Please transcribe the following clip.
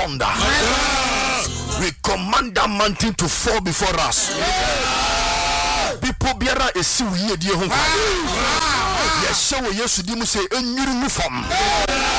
thunder. We command that mountain to fall before us. People biara esi wo yie die ho. Yes, so we yesu di mu say enyuru mu fam.